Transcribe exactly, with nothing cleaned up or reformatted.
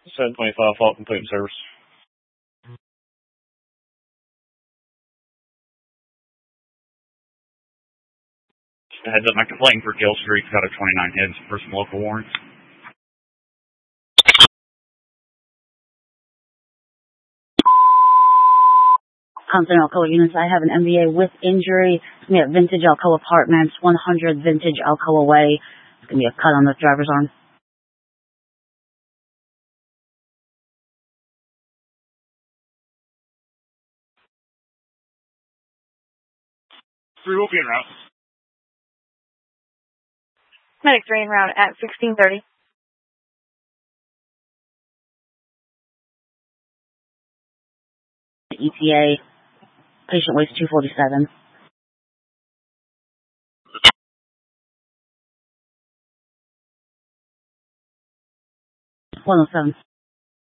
seven twenty-five, fault complete in service. Heads up, my complaint for Kill Street got a twenty-nine heads for some local warrants. Compton Alcoa units, I have an M V A with injury. It's going to be at Vintage Alcoa Apartments, one hundred Vintage Alcoa Way. It's going to be a cut on the driver's arm. Three will be en route. Medic three en route at sixteen thirty. E T A. Patient weighs two forty-seven. one oh seven.